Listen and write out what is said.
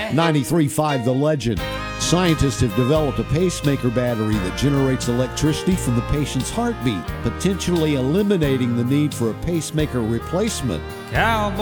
93.5 The Legend. Scientists have developed a pacemaker battery that generates electricity from the patient's heartbeat, potentially eliminating the need for a pacemaker replacement. Cowboy.